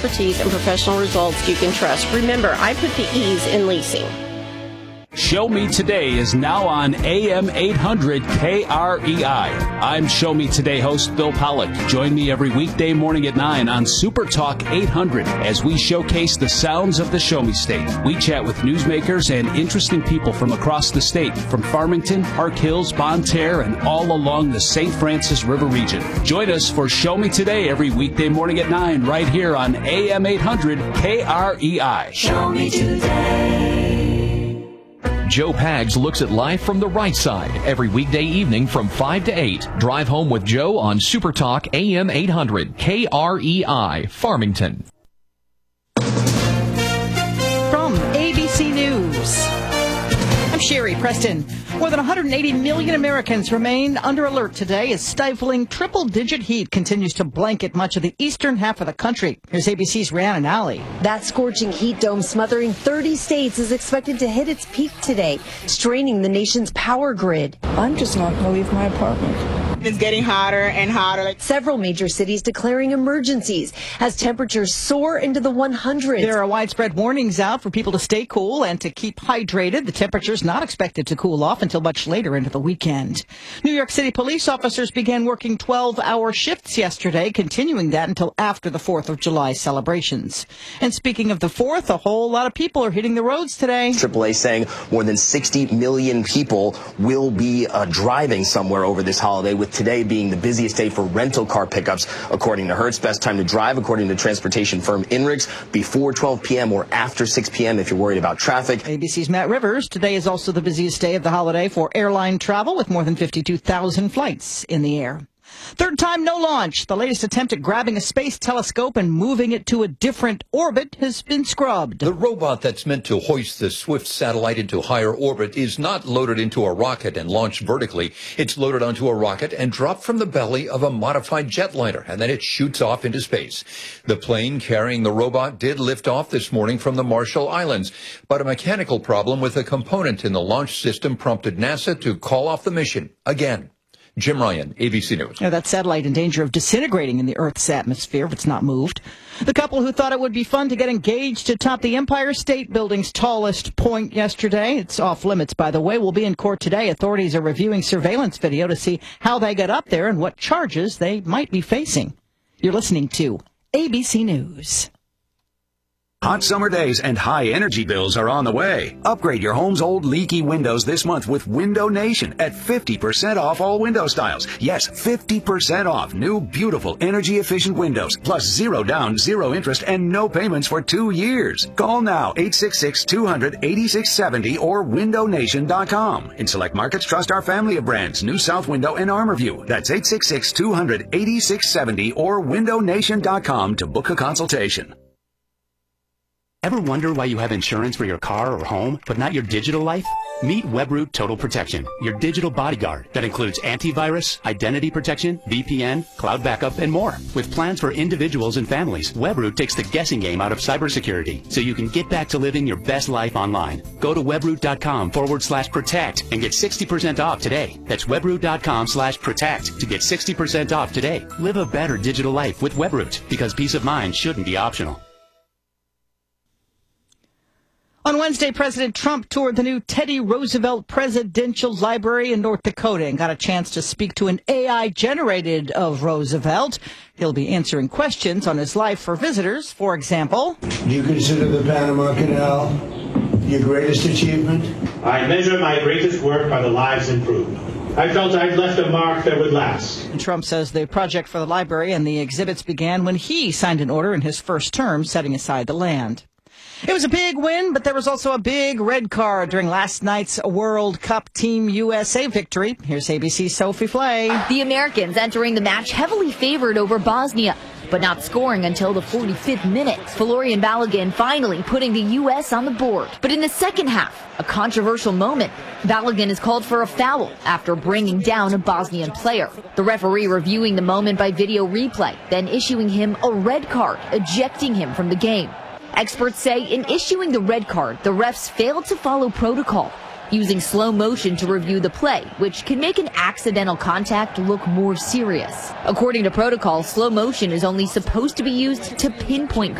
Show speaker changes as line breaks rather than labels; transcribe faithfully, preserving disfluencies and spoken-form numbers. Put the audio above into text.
expertise and professional results you can trust. Remember, I put the E's in leasing.
Show Me Today is now on A M eight hundred K R E I. I'm Show Me Today host Bill Pollock. Join me every weekday morning at nine on Super Talk eight hundred as we showcase the sounds of the Show Me State. We chat with newsmakers and interesting people from across the state, from Farmington, Park Hills, Bonne Terre, and all along the Saint Francis River region. Join us for Show Me Today every weekday morning at nine right here on A M eight hundred K R E I.
Show Me Today.
Joe Pags looks at life from the right side every weekday evening from five to eight. Drive home with Joe on Super Talk A M eight hundred K R E I, Farmington.
From A B C News, I'm Sherry Preston. More than one hundred eighty million Americans remain under alert today as stifling triple-digit heat continues to blanket much of the eastern half of the country. Here's A B C's Rhiannon Alley.
That scorching heat dome smothering thirty states is expected to hit its peak today, straining the nation's power grid.
I'm just not going to leave my apartment.
It's getting hotter and hotter.
Several major cities declaring emergencies as temperatures soar into the hundreds.
There are widespread warnings out for people to stay cool and to keep hydrated. The temperature's not expected to cool off until much later into the weekend. New York City police officers began working twelve-hour shifts yesterday, continuing that until after the fourth of July celebrations. And speaking of the fourth, a whole lot of people are hitting the roads today.
triple A saying more than sixty million people will be uh, driving somewhere over this holiday, with today being the busiest day for rental car pickups, according to Hertz. Best time to drive, according to transportation firm INRIX, before twelve p.m. or after six p.m. if you're worried about traffic.
A B C's Matt Rivers. Today is also the busiest day of the holiday for airline travel, with more than fifty-two thousand flights in the air. Third time no launch. The latest attempt at grabbing a space telescope and moving it to a different orbit has been scrubbed.
The robot that's meant to hoist the Swift satellite into higher orbit is not loaded into a rocket and launched vertically. It's loaded onto a rocket and dropped from the belly of a modified jetliner, and then it shoots off into space. The plane carrying the robot did lift off this morning from the Marshall Islands, but a mechanical problem with a component in the launch system prompted NASA to call off the mission again. Jim Ryan, A B C News.
Now, that satellite in danger of disintegrating in the Earth's atmosphere if it's not moved. The couple who thought it would be fun to get engaged to top the Empire State Building's tallest point yesterday, it's off limits, by the way, will be in court today. Authorities are reviewing surveillance video to see how they got up there and what charges they might be facing. You're listening to A B C News.
Hot summer days and high energy bills are on the way. Upgrade your home's old leaky windows this month with Window Nation at fifty percent off all window styles. Yes, fifty percent off new, beautiful, energy-efficient windows, plus zero down, zero interest, and no payments for two years. Call now, eight six six, two hundred, eighty-six seventy or window nation dot com. In select markets, trust our family of brands, New South Window and Armorview. That's eight six six, two hundred, eighty-six seventy or window nation dot com to book a consultation.
Ever wonder why you have insurance for your car or home, but not your digital life? Meet Webroot Total Protection, your digital bodyguard that includes antivirus, identity protection, V P N, cloud backup, and more. With plans for individuals and families, Webroot takes the guessing game out of cybersecurity, so you can get back to living your best life online. Go to webroot.com forward slash protect and get sixty percent off today. That's webroot.com slash protect to get sixty percent off today. Live a better digital life with Webroot, because peace of mind shouldn't be optional.
On Wednesday, President Trump toured the new Teddy Roosevelt Presidential Library in North Dakota and got a chance to speak to an A I-generated of Roosevelt. He'll be answering questions on his life for visitors. For example,
do you consider the Panama Canal your greatest achievement?
I measure my greatest work by the lives improved. I felt I'd left a mark that would last.
And Trump says the project for the library and the exhibits began when he signed an order in his first term setting aside the land. It was a big win, but there was also a big red card during last night's World Cup Team U S A victory. Here's A B C's Sophie Flay.
The Americans entering the match heavily favored over Bosnia, but not scoring until the forty-fifth minute. Folarin Balogun finally putting the U S on the board. But in the second half, a controversial moment. Balogun is called for a foul after bringing down a Bosnian player. The referee reviewing the moment by video replay, then issuing him a red card, ejecting him from the game. Experts say in issuing the red card, the refs failed to follow protocol, using slow motion to review the play, which can make an accidental contact look more serious. According to protocol, slow motion is only supposed to be used to pinpoint